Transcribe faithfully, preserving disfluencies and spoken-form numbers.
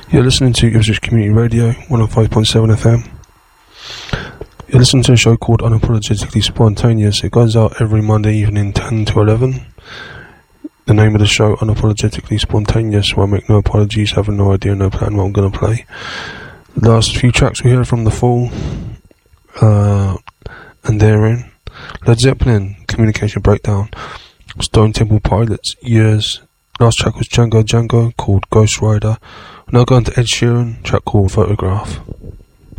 You're listening to Ipswich Community Radio, one oh five point seven F M. You're listening to a show called Unapologetically Spontaneous. It goes out every Monday evening, ten to eleven. The name of the show, Unapologetically Spontaneous, where I make no apologies, having no idea, no plan what I'm going to play. The last few tracks we heard from The Fall, uh, and therein, Led Zeppelin, Communication Breakdown, Stone Temple Pilots, Years. Last track was Django Django, called Ghost Rider. We're now going to Ed Sheeran, track called Photograph.